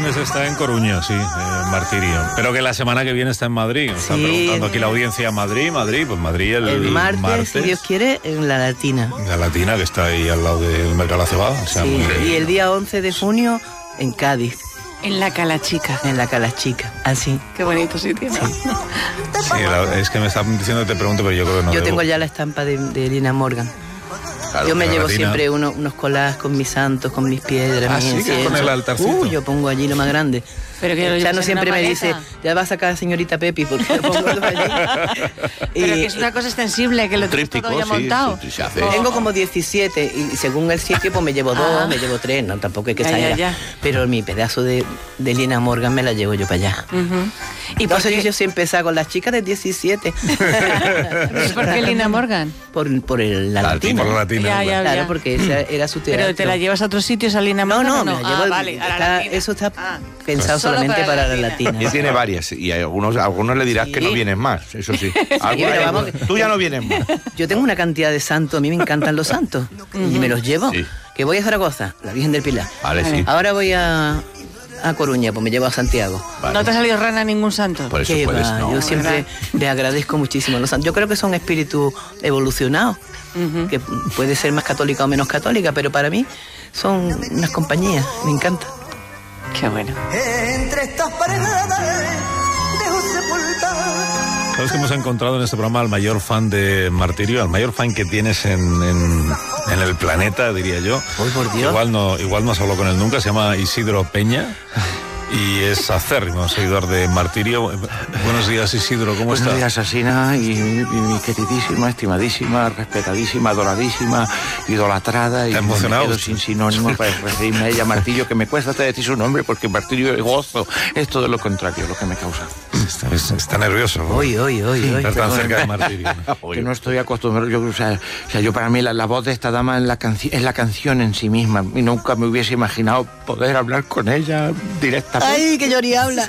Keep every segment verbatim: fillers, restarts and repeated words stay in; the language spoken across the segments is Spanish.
viernes está en Coruña, sí, eh, Martirio. Pero que la semana que viene está en Madrid. Sí. Está preguntando aquí la audiencia, Madrid, Madrid, pues Madrid el, el martes, martes, si Dios quiere, en La Latina. La Latina, que está ahí al lado del Mercado de la Cebada. O sea, sí, muy... y el día once de junio en Cádiz. En la Calachica. En la Calachica, así. Qué bonito sitio. Sí, sí la, es que me están diciendo que te pregunto, pero yo creo que no. Yo debo... tengo ya la estampa de, de Lina Morgan. Claro, yo me llevo Latina. siempre uno, unos collages con mis santos, con mis piedras, ah, mis sí, inciensos. Con el altarcito. Uh, yo pongo allí lo más grande. Pero que el Chano siempre me dice, ya va a sacar a señorita Pepi, porque lo pongo todo allí. Pero y, que es una cosa extensible, que lo tienes todo ya montado. Sí, sí, sí, oh. Tengo como diecisiete, y según el sitio, pues me llevo dos, ah. me llevo tres, no, tampoco hay que exagerar. Pero mi pedazo de, de Lina Morgan me la llevo yo para allá. Uh-huh. ¿Y entonces yo, yo siempre empezaba con las chicas de diecisiete. ¿Y por qué Lina Morgan? Por, por el, la latina. Por la latina. Ya, ya, claro, ya. porque esa era su teatro. ¿Pero te la llevas a otros sitios a Lina Morgan? No, no, no, me la llevo. Ah, vale, a la está, latina. eso está ah. pensado Solo solamente para, para la latina. latina. Y tiene varias, y a algunos, a algunos le dirás sí. que no vienen más, eso sí. sí pero vamos, tú ya no vienes más. Yo tengo una cantidad de santos, a mí me encantan los santos, uh-huh. y me los llevo. Sí. Que voy a Zaragoza, la Virgen del Pilar. Vale, sí. Ahora voy a... a Coruña, pues me llevo a Santiago. Vale. ¿No te ha salido rana ningún santo? Por eso puedes, va, no. Yo siempre le agradezco muchísimo a los santos. Yo creo que son espíritus evolucionados, uh-huh. que puede ser más católica o menos católica, pero para mí son unas compañías, me encanta. Qué bueno. Entre estas paredes dejo sepultar. Sabes que hemos encontrado en este programa al mayor fan de Martirio, al mayor fan que tienes en, en, en el planeta, diría yo. ¡Ay, por Dios! Igual no, igual no has hablado con él nunca, se llama Isidro Peña. Y es acérrimo seguidor de Martirio. Buenos días, Isidro, ¿cómo Buenos estás? Buenos días, Asina, y, y mi queridísima, estimadísima, respetadísima, adoradísima, idolatrada. ¿Está y emocionado? Me quedo sin sinónimo para referirme a ella, Martirio, que me cuesta hasta decir su nombre, porque Martirio es gozo. Es todo lo contrario lo que me causa. Está, está nervioso. Hoy, hoy, hoy, hoy. Estar tan cerca de Martirio. ¿No? Que no estoy acostumbrado. Yo, o, sea, o sea, yo para mí la, la voz de esta dama es la, canci- es la canción en sí misma. Y nunca me hubiese imaginado poder hablar con ella directamente. ¡Ay, que Yori habla!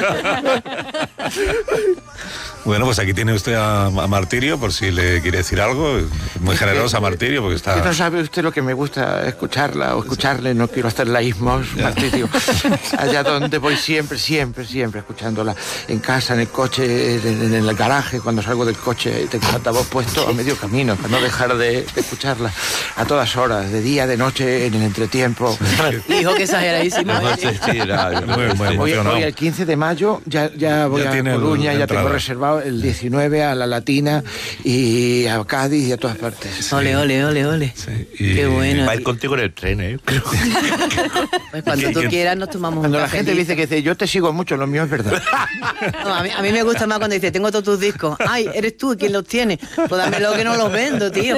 Bueno, pues aquí tiene usted a, a Martirio, por si le quiere decir algo. Muy generosa Martirio, porque está... Que no sabe usted lo que me gusta escucharla o escucharle, no quiero hacer laísmos, Martirio. Allá donde voy siempre, siempre, siempre escuchándola. En casa, en el coche, en, en el garaje, cuando salgo del coche, tengo el altavoz puesto a medio camino, para no dejar de, de escucharla a todas horas, de día, de noche, en el entretiempo. Hijo, que exageradísimo. Sí, sí, era, muy, muy Hoy, hoy el quince de mayo ya, ya voy ya a Coruña, ya tengo reservado el diecinueve a la Latina y a Cádiz y a todas partes. Sí. Ole, ole, ole, ole. Sí. Y... Qué bueno. Va a ir contigo en el tren, ¿eh? Pues cuando tú quieras nos tomamos Cuando un la gente dice que dice, yo te sigo mucho, lo mío es verdad. No, a, mí, a mí me gusta más cuando dice, tengo todos tus discos. Ay, eres tú quien los tiene. Pues dámelo que no los vendo, tío.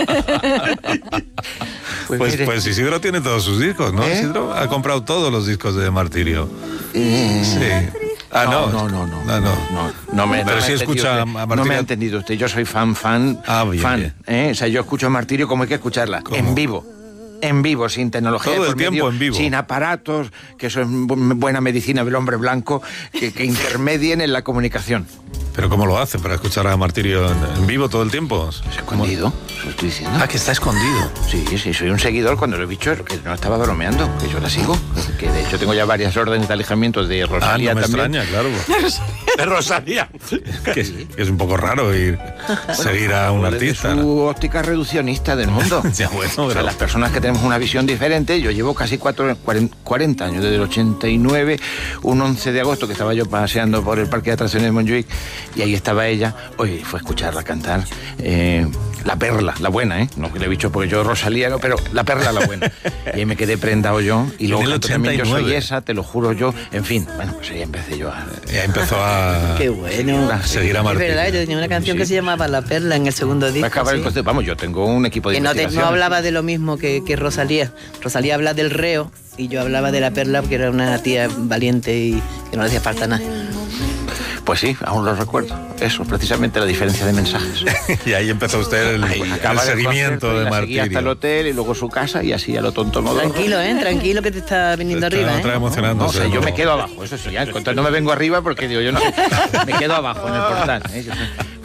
Pues, pues, pues Isidro tiene todos sus discos, ¿no? ¿Eh? Isidro ha comprado todos los discos de Martirio. Eh, sí. Ah, no. No, no, no. No, no. no, no me, Pero no si escucha usted, a Martirio. No me ha entendido usted. Yo soy fan, fan, ah, bien, fan. Bien. ¿eh? O sea, yo escucho a Martirio como hay que escucharla. ¿Cómo? En vivo. En vivo, sin tecnología. Todo el por tiempo medio, en vivo. Sin aparatos, que eso es buena medicina del hombre blanco, que, que intermedien en la comunicación. ¿Pero cómo lo hace para escuchar a Martirio en, en vivo todo el tiempo? ¿Es escondido? Eso estoy diciendo. Ah, que está escondido. Sí, sí, soy un seguidor cuando lo he dicho, que no estaba bromeando, que yo la sigo. Que de hecho tengo ya varias órdenes de alejamiento de Rosalía ah, no me también. extraña, claro. De Rosalía. que, es, que es un poco raro ir bueno, seguir a un artista. Es su ¿no? óptica reduccionista del mundo. Ya, bueno, o sea, pero... las personas que tenemos una visión diferente, yo llevo casi cuatro, cuarenta años, desde el ochenta y nueve, un once de agosto que estaba yo paseando por el parque de atracciones de Montjuic y ahí estaba ella. Hoy fue a escucharla cantar eh, La Perla, la buena, ¿eh? No que le he dicho porque yo Rosalía, no, pero La Perla, la buena. Y ahí me quedé prendado yo y luego canto también Yo soy esa, te lo juro yo. En fin, bueno, pues ahí empecé yo a... Ya empezó a... Qué bueno. A seguir a Martirio. Es verdad, yo tenía una canción sí. que se llamaba La Perla en el segundo disco. Sí. El vamos, yo tengo un equipo de que no, te, no hablaba de lo mismo que, que Rosalía. Rosalía habla del reo y yo hablaba de La Perla porque era una tía valiente y que no le hacía falta nada. Pues sí, aún lo recuerdo. Eso, precisamente la diferencia de mensajes. Y ahí empezó usted el, ahí, el seguimiento de, de Martirio. Hasta el hotel y luego su casa y así a lo tonto modo. Tranquilo, ¿eh? Tranquilo que te está viniendo está arriba, otra ¿eh? emocionándose. No, o sea, yo me quedo abajo, eso sí, ¿eh? No me vengo arriba porque digo, yo no, me quedo abajo en el portal. ¿eh?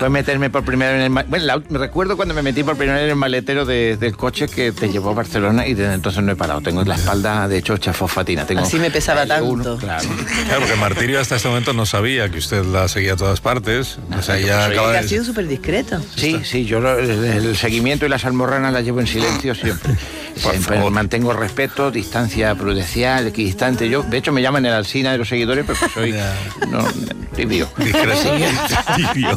Fue meterme por primera vez en el... ma- Bueno, la- me recuerdo cuando me metí por primera vez en el maletero de- del coche que te llevó a Barcelona y desde entonces no he parado. Tengo la espalda, de hecho, hecha fosfatina. Tengo Así me pesaba el uno, tanto. claro. Claro, porque Martirio hasta este momento no sabía que usted la seguía a todas partes. O sea, ya soy- acaba Que ha de... sido súper discreto. Sí, sí, yo lo- el, el seguimiento y las almorranas las llevo en silencio siempre. Por Siempre favor. mantengo respeto, distancia prudencial, equidistante. Yo, de hecho, me llaman el Alsina de los seguidores porque soy Ya. no, tibio. Discreto. Tibio.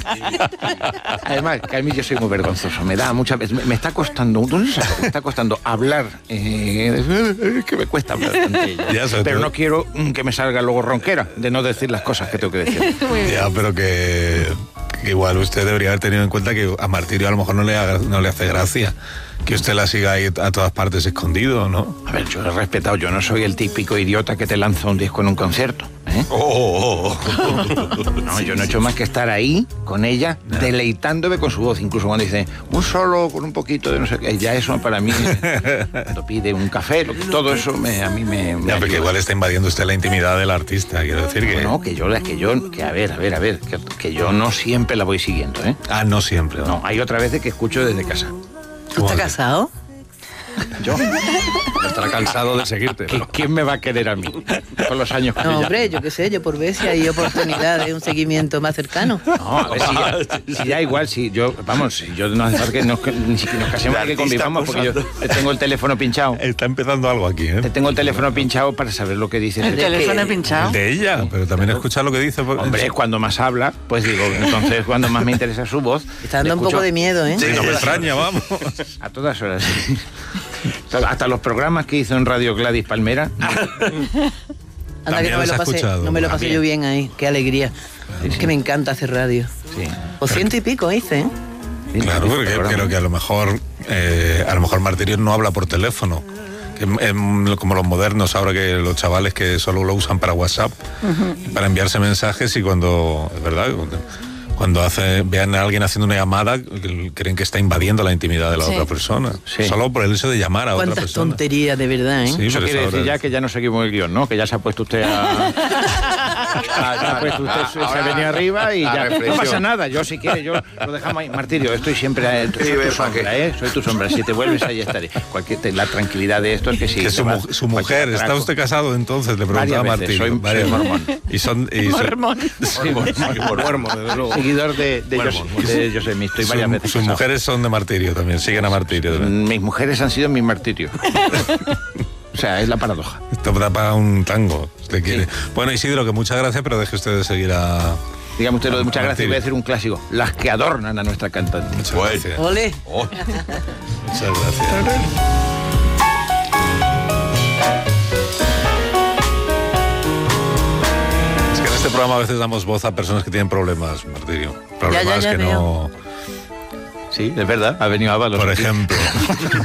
Además, que a mí yo soy muy vergonzoso. Me da muchas veces, me, me está costando, ¿dónde se saca? Me está costando hablar, eh, que me cuesta hablar ante ella. Ya, sobre Pero todo- no quiero mm, que me salga luego ronquera de no decir las cosas que tengo que decir. Ya, pero que, que igual usted debería haber tenido en cuenta que a Martirio a lo mejor no le, haga- no le hace gracia que usted la siga ahí a todas partes escondido, ¿no? A ver, yo he respetado, yo no soy el típico idiota que te lanza un disco en un concierto. ¿eh? Oh, oh, oh. No, yo no he hecho más que estar ahí con ella, deleitándome con su voz, incluso cuando dice un solo con un poquito de no sé qué, ya eso para mí, cuando pide un café, lo que- todo eso me, a mí me... me Ya, porque ayuda. igual está invadiendo usted la intimidad del artista, quiero decir que... No, que yo, la- que yo, que a ver, a ver, a ver, que, que yo no siempre la voy siguiendo, ¿eh? Ah, no siempre, ¿no? No, hay otra vez que escucho desde casa. ¿Tú estás casado? Yo, Estará cansado de seguirte. ¿qui- ¿quién me va a querer a mí? Con los años que No, ya- hombre, yo qué sé, yo por ver si hay oportunidad de un seguimiento más cercano. No, a ver si ya, si ya igual, si yo, vamos, si yo no hace falta que nos, ni siquiera nos casemos, De que artista convivamos, porque yo tengo el teléfono pinchado. Está empezando algo aquí, ¿eh? Te tengo el teléfono pinchado para saber lo que dices. El teléfono que- pinchado. El de ella, pero también escuchar lo que dice. por- Hombre, cuando más habla, pues digo, entonces cuando más me interesa su voz. Está dando le un poco escucho de miedo, ¿eh? Sí, no me extraña, vamos. A todas horas. Hasta los programas que hizo en Radio Gladys Palmera. Anda También que no me los lo ha pasé, escuchado. no me lo pasé También. yo bien ahí, qué alegría. Es que me encanta hacer radio. Sí. O ciento y pico hice, ¿eh? Claro, porque Programa. creo que a lo mejor eh, a lo mejor Martirio no habla por teléfono. Que, em, como los modernos ahora, que los chavales que solo lo usan para WhatsApp, para enviarse mensajes, y cuando, es verdad, cuando, cuando hace, vean a alguien haciendo una llamada, creen que está invadiendo la intimidad de la Sí. otra persona. Sí. Solo por el hecho de llamar a otra Cuántas persona. tonterías, de verdad, ¿eh? Sí, Eso pero quiere es decir ahora- ya que ya no seguimos el guión, ¿no? Que ya se ha puesto usted a... Ah, ya ha puesto usted, se ha Ahora, venido arriba y la ya... No reflexión. pasa nada, yo si quiere, yo lo dejamos ahí. Martirio, estoy siempre... eh, soy Sí, tu ve, ¿pa' sombra, qué? ¿eh? Soy tu sombra. Si te vuelves, ahí estaré. Cualquier, te- la tranquilidad de esto es que sí. Que te su, va- mu- su cualquier mujer, ¿está atraco. usted casado entonces? Le preguntaba a Varias veces, Martirio. soy- Varias- soy mormón. Y son, y son- Mormón. Sí, Duermo, desde luego. seguidor de, de, Bueno, José, de José Mí, estoy su- varias veces sus casado. mujeres son de Martirio también, siguen a Martirio. también. Mis mujeres han sido mi martirio. O sea, es la paradoja. Esto da para un tango, usted quiere. Bueno, Isidro, que muchas gracias, pero deje usted de seguir a... Dígame usted lo de muchas Martirio. gracias, voy a decir un clásico. Las que adornan a nuestra cantante. Muchas Bueno. gracias. Ole. Oh, Muchas gracias. Es que en este programa a veces damos voz a personas que tienen problemas, Martirio. Problemas ya, ya que veo. no... Sí, es verdad, ha venido Ábalos. Por aquí. ejemplo...